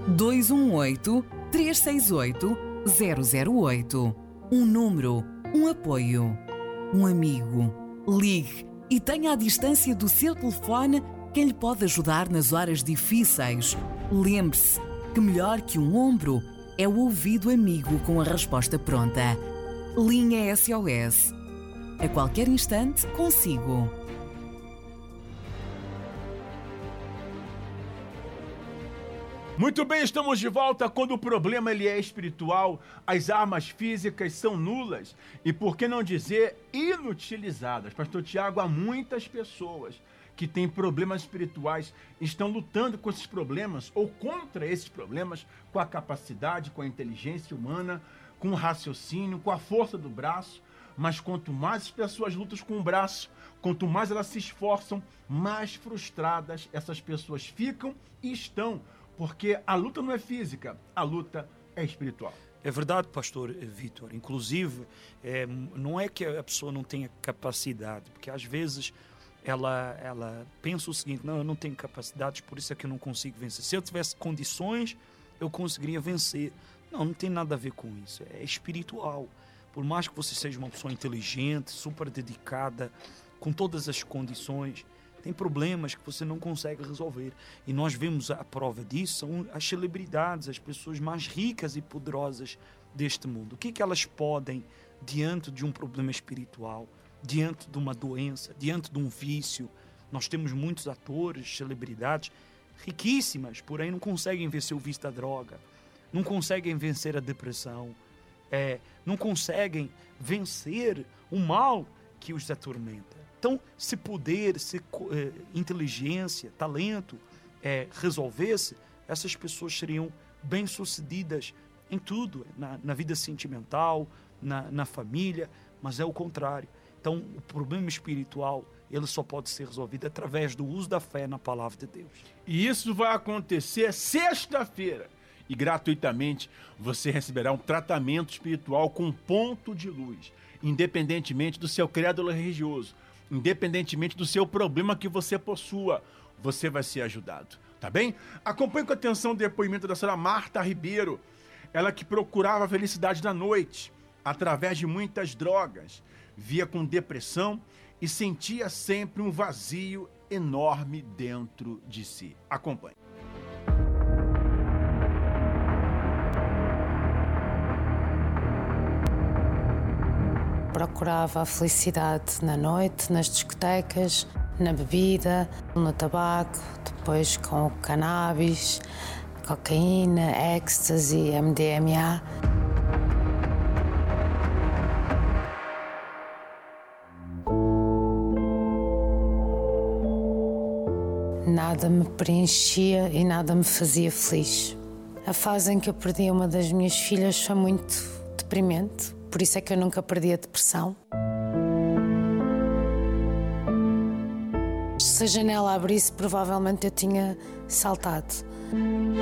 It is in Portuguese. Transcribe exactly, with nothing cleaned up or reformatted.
dois um oito, três seis oito, zero zero oito. Um número, um apoio, um amigo. Ligue e tenha à distância do seu telefone quem lhe pode ajudar nas horas difíceis. Lembre-se que melhor que um ombro é o ouvido amigo com a resposta pronta. Linha S O S. A qualquer instante, consigo. Muito bem, estamos de volta. Quando o problema ele é espiritual, as armas físicas são nulas e, por que não dizer, inutilizadas. Pastor Tiago, há muitas pessoas que têm problemas espirituais, estão lutando com esses problemas ou contra esses problemas com a capacidade, com a inteligência humana, com o raciocínio, com a força do braço. Mas quanto mais as pessoas lutam com o braço, quanto mais elas se esforçam, mais frustradas essas pessoas ficam e estão. Porque a luta não é física, a luta é espiritual. É verdade, pastor Vitor. Inclusive, é, não é que a pessoa não tenha capacidade, porque às vezes ela, ela pensa o seguinte: não, eu não tenho capacidades, por isso é que eu não consigo vencer. Se eu tivesse condições, eu conseguiria vencer. Não, não tem nada a ver com isso. É espiritual. Por mais que você seja uma pessoa inteligente, super dedicada, com todas as condições, tem problemas que você não consegue resolver. E nós vemos a prova disso, são as celebridades, as pessoas mais ricas e poderosas deste mundo. O que é que elas podem, diante de um problema espiritual, diante de uma doença, diante de um vício? Nós temos muitos atores, celebridades riquíssimas, porém não conseguem vencer o vício da droga, não conseguem vencer a depressão, é, não conseguem vencer o mal que os atormenta. Então, se poder, se eh, inteligência, talento eh, resolvesse, essas pessoas seriam bem-sucedidas em tudo, na, na vida sentimental, na, na família, mas é o contrário. Então, o problema espiritual, ele só pode ser resolvido através do uso da fé na palavra de Deus. E isso vai acontecer sexta-feira. E gratuitamente você receberá um tratamento espiritual com ponto de luz, independentemente do seu credo religioso. Independentemente do seu problema que você possua, você vai ser ajudado, tá bem? Acompanhe com atenção o depoimento da senhora Marta Ribeiro, ela que procurava a felicidade da noite, através de muitas drogas, via com depressão e sentia sempre um vazio enorme dentro de si. Acompanhe. Procurava a felicidade na noite, nas discotecas, na bebida, no tabaco, depois com o cannabis, cocaína, ecstasy, M D M A. Nada me preenchia e nada me fazia feliz. A fase em que eu perdi uma das minhas filhas foi muito deprimente. Por isso é que eu nunca perdi a depressão. Se a janela abrisse, provavelmente eu tinha saltado.